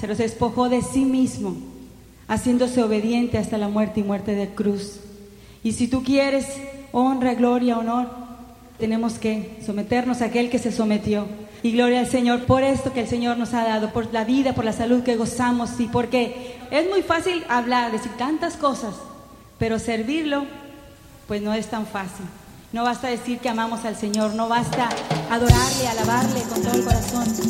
Se los despojó de sí mismo, haciéndose obediente hasta la muerte y muerte de cruz. Y si tú quieres honra, gloria, honor, tenemos que someternos a aquel que se sometió. Y gloria al Señor por esto que el Señor nos ha dado, por la vida, por la salud que gozamos, y porque es muy fácil hablar, decir tantas cosas, pero servirlo, pues no es tan fácil. No basta decir que amamos al Señor, no basta adorarle, alabarle con todo el corazón.